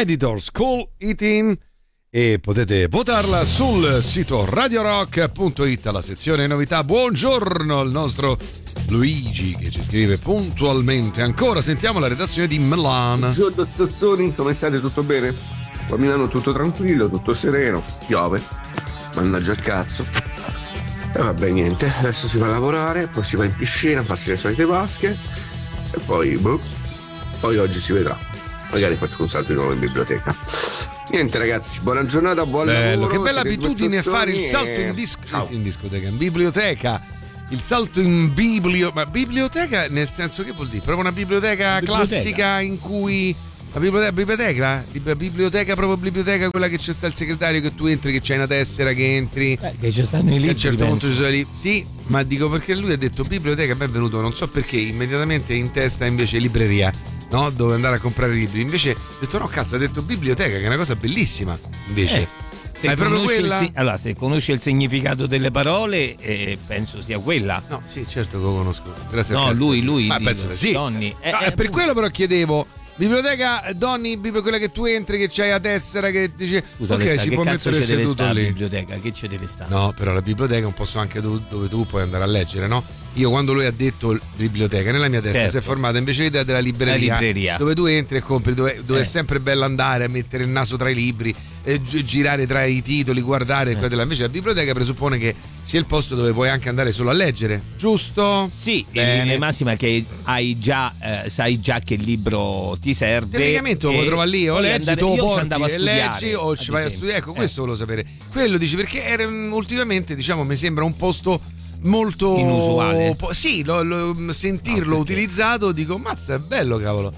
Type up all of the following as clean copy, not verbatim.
Editors Call It In, e potete votarla sul sito radiorock.it, alla sezione novità. Buongiorno al nostro Luigi che ci scrive puntualmente. Ancora sentiamo la redazione di Milan. Buongiorno Zazzoni, come state? Tutto bene? Qua a Milano tutto tranquillo, tutto sereno, piove, mannaggia il cazzo. E vabbè, niente, adesso si va a lavorare, poi si va in piscina, farsi le solite vasche e poi poi oggi si vedrà, magari faccio un salto di nuovo in biblioteca. Niente ragazzi, buona giornata, buon lavoro. Che bella abitudine fare il salto in discoteca, in biblioteca. Il salto in ma biblioteca nel senso, che vuol dire? Proprio una biblioteca classica in cui la biblioteca, proprio biblioteca, quella che c'è sta il segretario, che tu entri, che c'hai una tessera, che entri, che ci stanno i libri, a un certo punto ci sono i libri. Sì, ma dico perché lui ha detto biblioteca, mi è venuto, non so perché, immediatamente in testa invece libreria, no? Dove andare a comprare libri. Invece ho detto no, cazzo, ha detto biblioteca, che è una cosa bellissima invece. Se è proprio quella? Allora, se conosce il significato delle parole, penso sia quella. No, sì, certo che lo conosco. Grazie. No, lui ma dico, penso che sì. Donny. Per quello però chiedevo. Biblioteca, Donny, quella che tu entri, che c'hai la tessera, che dice scusa, ok, si può mettere seduto lì. La biblioteca, che ci deve stare? No, però la biblioteca è un posto anche dove tu puoi andare a leggere, no? Io quando lui ha detto biblioteca, nella mia testa si è formata invece l'idea della libreria, dove tu entri e compri, dove è sempre bello andare a mettere il naso tra i libri, girare tra i titoli, guardare qua della. Invece la biblioteca presuppone che sia il posto dove puoi anche andare solo a leggere, giusto? Sì, in linea massima che hai già sai già che il libro ti serve. Tecnicamente lo puoi trovare lì, o leggi, tu lo porti e leggi, o ci vai a studiare. Ecco, questo volevo sapere. Quello dici perché ultimamente, diciamo, mi sembra un posto molto inusuale. Sì, sentirlo utilizzato, dico mazza, è bello, cavolo.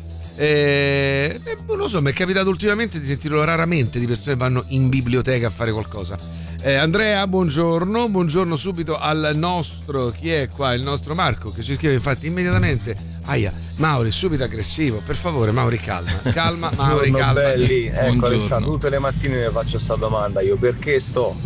Non lo so, mi è capitato ultimamente di sentirlo raramente di persone che vanno in biblioteca a fare qualcosa. Andrea, buongiorno subito al nostro, chi è qua? Il nostro Marco, che ci scrive infatti immediatamente: aia, Mauri, subito aggressivo, per favore Mauri, calma Mauri, calma. Belli, ecco Alessandro, tutte le mattine mi faccio questa domanda io, perché sto?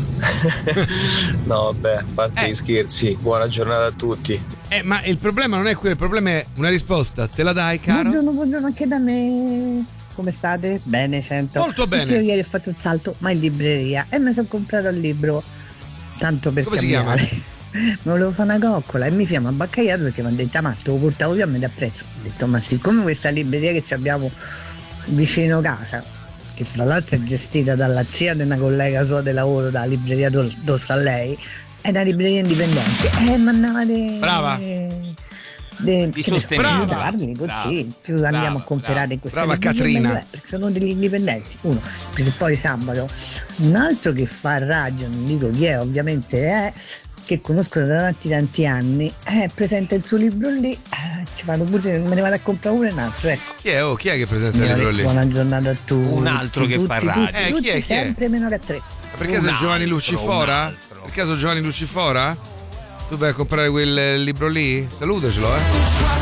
No, vabbè, a parte gli scherzi, buona giornata a tutti. Ma il problema non è quello, il problema è una risposta, te la dai, caro? Buongiorno anche da me. Come state? Bene, sento. Molto bene. Perché io ieri ho fatto un salto, ma in libreria, e mi sono comprato il libro tanto per come cambiare. Si chiama? Mi volevo fare una coccola e mi chiama abbaccagliato perché mi ha detto ma te lo portavo io a metà prezzo. Ho detto ma siccome questa libreria che abbiamo vicino casa, che fra l'altro è gestita dalla zia di una collega sua di lavoro, dalla libreria dove sta lei, è una libreria indipendente, mandava brava di sostenerli così, più andiamo a comprare in questa Catrina, perché sono degli indipendenti, uno, perché poi sabato un altro che fa radio, non dico chi è, ovviamente è, che conosco da tanti anni, presenta il suo libro lì, ci vado pure, me ne vado a comprare uno e un altro, ecco. Chi è che presenta il libro lì? Buona giornata a tutti. Un altro che fa radio. Chi è? Sempre meno che a 3. Per caso è Giovanni Lucifora? Per caso Giovanni Lucifora? Tu vai a comprare quel libro lì? Salutacelo,